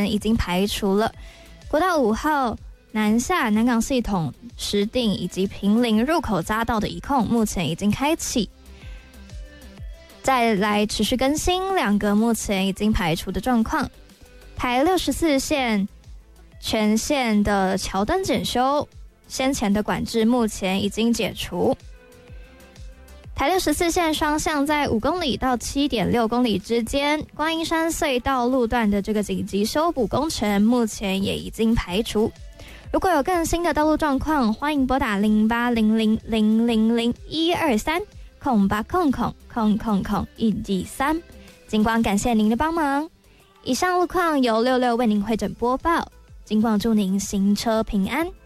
前已经排除了。国道5号南下南港系统石碇以及坪林入口匝道的移控目前已经开启。再来持续更新2个目前已经排除的状况。台64线全线的桥灯检修，先前的管制目前已经解除。台64线双向在5公里到 7.6 公里之间，观音山隧道路段的这个紧急修补工程目前也已经排除。如果有更新的道路状况，欢迎拨打0800000123 0800000123。警广感谢您的帮忙。以上路况由66为您会诊播报，警广祝您行车平安。